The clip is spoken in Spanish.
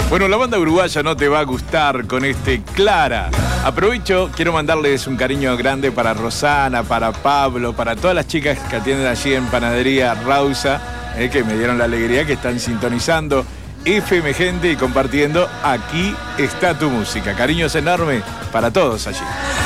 Bueno, la banda uruguaya no te va a gustar con este Clara. Aprovecho, quiero mandarles un cariño grande para Rosana, para Pablo, para todas las chicas que atienden allí en Panadería Rausa, que me dieron la alegría, que están sintonizando FM Gente y compartiendo Aquí está tu música. Cariños enormes para todos allí.